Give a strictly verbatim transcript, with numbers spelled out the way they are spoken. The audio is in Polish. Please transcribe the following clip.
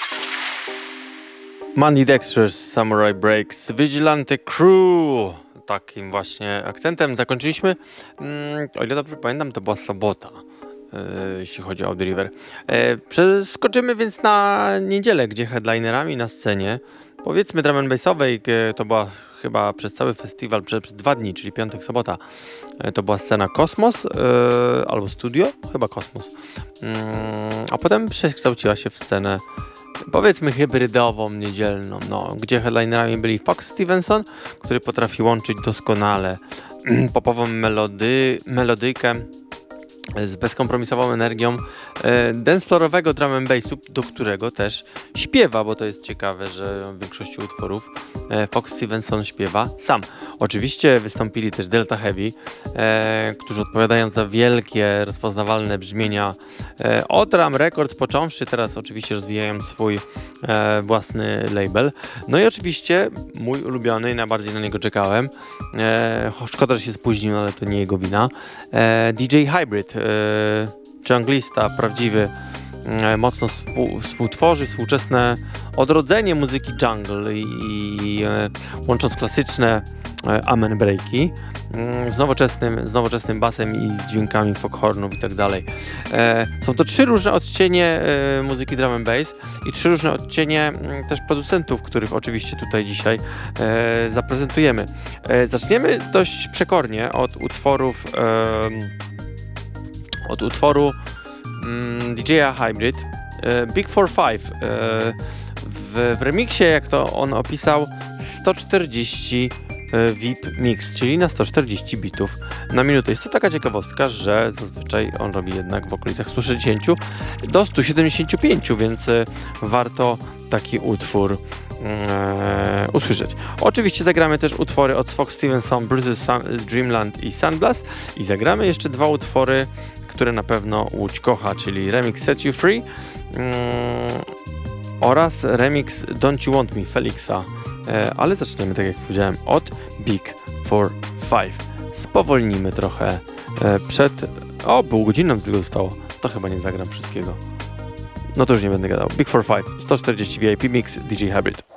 Mandy Dexter's Samurai Breaks Vigilante Crew. Takim właśnie akcentem zakończyliśmy. Mm, o ile dobrze pamiętam, to była sobota, e, jeśli chodzi o Audi River. E, przeskoczymy więc na niedzielę, gdzie headlinerami na scenie, powiedzmy drum and bassowej, e, to była chyba przez cały festiwal, przez, przez dwa dni, czyli piątek, sobota, e, to była scena Kosmos e, albo Studio, chyba Kosmos. Mm, a potem przekształciła się w scenę, powiedzmy, hybrydową, niedzielną, no, gdzie headlinerami byli Fox Stevenson, który potrafi łączyć doskonale popową melody, melodyjkę z bezkompromisową energią e, dancefloorowego drum and bassu, do którego też śpiewa, bo to jest ciekawe, że w większości utworów e, Fox Stevenson śpiewa sam. Oczywiście wystąpili też Delta Heavy, e, którzy odpowiadają za wielkie, rozpoznawalne brzmienia e, od Ram Records począwszy, teraz oczywiście rozwijają swój e, własny label. No i oczywiście mój ulubiony, najbardziej na niego czekałem, e, szkoda, że się spóźnił, ale to nie jego wina, e, D J Hybrid, junglista prawdziwy, mocno współ, współtworzy współczesne odrodzenie muzyki jungle i, i e, łącząc klasyczne e, amen breaki e, z nowoczesnym, z nowoczesnym basem i z dźwiękami foghornów i tak dalej. E, są to trzy różne odcienie e, muzyki drum and bass i trzy różne odcienie m, też producentów, których oczywiście tutaj dzisiaj e, zaprezentujemy. E, zaczniemy dość przekornie od utworów e, od utworu mm, D J Hybrid, e, Big four five. E, w, w remiksie, jak to on opisał, sto czterdzieści e, V I P mix, czyli na sto czterdzieści bitów na minutę. Jest to taka ciekawostka, że zazwyczaj on robi jednak w okolicach sto sześćdziesiąt do stu siedemdziesięciu pięciu, więc e, warto taki utwór Eee, usłyszeć. Oczywiście zagramy też utwory od Fox Stevenson, Bruce's Sun, Dreamland i Sunblast i zagramy jeszcze dwa utwory, które na pewno Łódź kocha, czyli remix Set You Free mm, oraz remix Don't You Want Me Felixa, eee, ale zaczniemy, tak jak powiedziałem, od Big four five. Spowolnimy trochę eee, przed... O, pół godziny nam tylko zostało. To chyba nie zagram wszystkiego. No to już nie będę gadał. Big four five, sto czterdzieści V I P Mix, D J Hybrid.